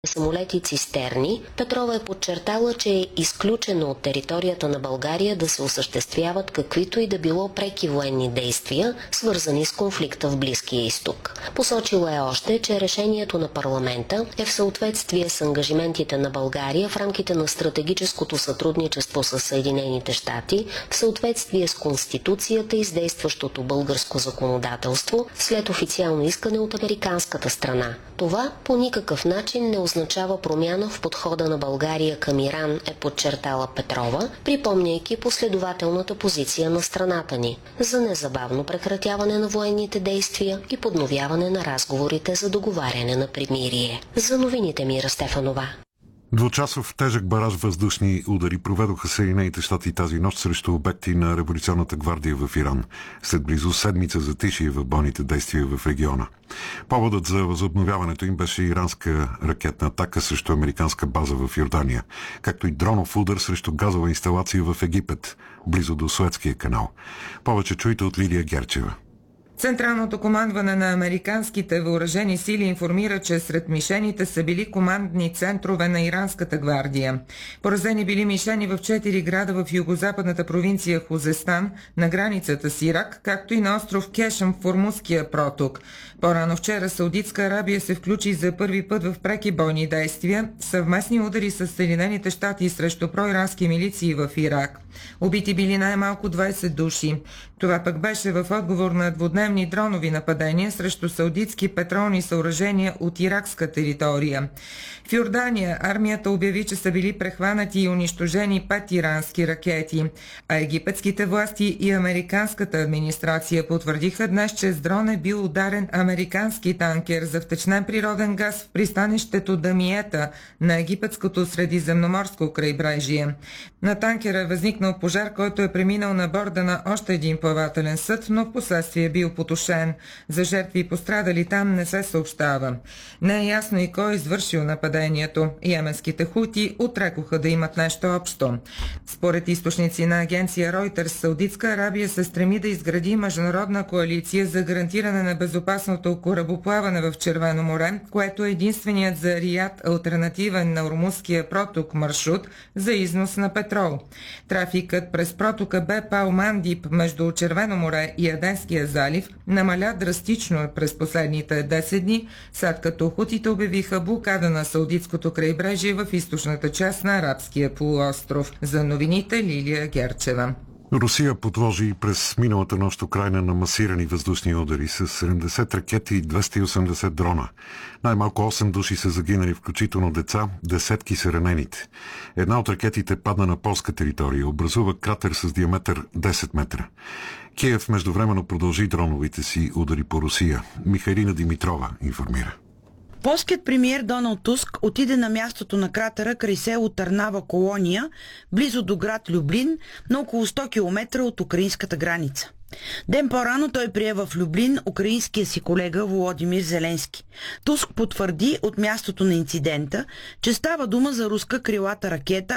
самолети цистерни, Петрова е подчертала, че е изключено от територията на България да се осъществяват каквито и да било преки военни действия, свързани с конфликта в Близкия изток. Посочила е още, че решението на парламента е в съответствие с ангажиментите на България в рамките на стратегическото сътрудничество с Съединените щати, в съответствие с Конституцията и с действащото българско законодателство, след официално искане от американската страна. Това по никакъв начин не означава промяна в подхода на България към Иран, е подчертала Петрова, припомняйки последователната позиция на страната ни за незабавно прекратяване на военните действия и подновяване на разговорите за договаряне на примирие. За новините Мира Стефанова. Двучасов тежък бараж въздушни удари проведоха Съединените щати тази нощ срещу обекти на революционната гвардия в Иран, след близо седмица затишие в бойните действия в региона. Поводът за възобновяването им беше иранска ракетна атака срещу американска база в Йордания, както и дронов удар срещу газова инсталация в Египет, близо до Суетския канал. Повече чуйте от Лилия Герчева. Централното командване на американските въоръжени сили информира, че сред мишените са били командни центрове на иранската гвардия. Поразени били мишени в 4 града в югозападната провинция Хузестан, на границата с Ирак, както и на остров Кешъм в Ормузския проток. По-рано вчера Саудитска Арабия се включи за първи път в преки бойни действия, съвместни удари с Съединените щати срещу проирански милиции в Ирак. Убити били най-малко 20 души. Това пък беше в отговор на двудневни дронови нападения срещу саудитски петролни съоръжения от иракска територия. В Йордания армията обяви, че са били прехванати и унищожени 5 ирански ракети, а египетските власти и американската администрация потвърдиха днес, че с дрон е бил ударен американски танкер за втечнен природен газ в пристанището Дамиета на египетското средиземноморско крайбрежие. На танкера е възникнал пожар, който е преминал на борда на още един плавателен съд, но в последствие е бил потушен. За жертви и пострадали там не се съобщава. Не е ясно и кой е извършил нападението. Йеменските хути отрекоха да имат нещо общо. Според източници на агенция Reuters, Саудитска Арабия се стреми да изгради международна коалиция за гарантиране на безопасното корабоплаване в Червено море, което е единственият за Риад алтернативен на Ормузския проток маршрут за износ на петрол. Трафикът през протока Бепал Мандиб между Червено море и Аденския залив намаля драстично през последните 10 дни, след като хутите обявиха блокада на Саудитското крайбрежие в източната част на Арабския полуостров. За новините Лилия Герчева. Русия подложи през миналата нощ Украйна на масирани въздушни удари с 70 ракети и 280 дрона. Най-малко 8 души са загинали, включително деца, десетки са ранените. Една от ракетите падна на полска територия, образува кратер с диаметър 10 метра. Киев междувременно продължи дроновите си удари по Русия. Михайлина Димитрова информира. Полският премиер Доналд Туск отиде на мястото на кратера край село Търнава Колония, близо до град Люблин, на около 100 км от украинската граница. Ден по-рано той прие в Люблин украинския си колега Володимир Зеленски. Туск потвърди от мястото на инцидента, че става дума за руска крилата ракета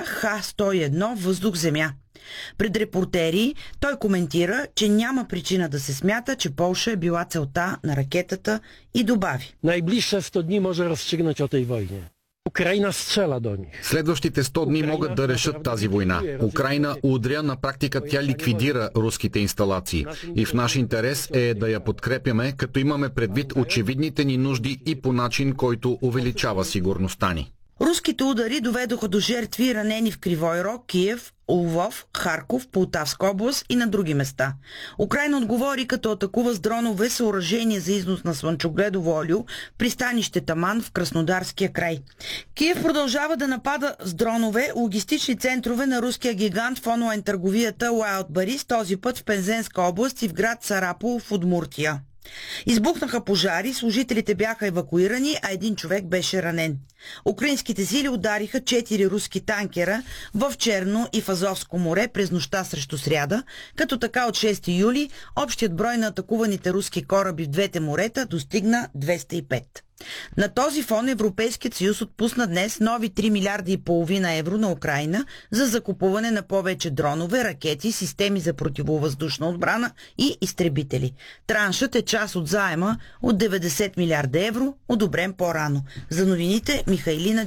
Х-101 въздух-земя. Пред репортери той коментира, че няма причина да се смята, че Полша е била целта на ракетата и добави: Najbliższe 100 dni może rozstrzygnąć o tej wojnie. Украина стрела до них. Следващите 100 дни могат да решат тази война. Украина удря, на практика тя ликвидира руските инсталации. И в наш интерес е да я подкрепяме, като имаме предвид очевидните ни нужди и по начин, който увеличава сигурността ни. Руските удари доведоха до жертви и ранени в Кривой Рог, Киев, Лвов, Харков, Полтавска област и на други места. Украйна отговори, като атакува с дронове съоръжение за износ на слънчогледово олио, пристанище Таман в Краснодарския край. Киев продължава да напада с дронове логистични центрове на руския гигант в онлайн търговията Wildberries, този път в Пензенска област и в град Сарапул в Удмуртия. Избухнаха пожари, служителите бяха евакуирани, а един човек беше ранен. Украинските сили удариха 4 руски танкера в Черно и в Азовско море през нощта срещу сряда, като така от 6 юли общият брой на атакуваните руски кораби в двете морета достигна 205. На този фон Европейският съюз отпусна днес нови 3 милиарда и половина евро на Украйна за закупуване на повече дронове, ракети, системи за противовъздушна отбрана и изтребители. Траншът е част от заема от 90 милиарда евро, одобрен по-рано. За новините Михайлина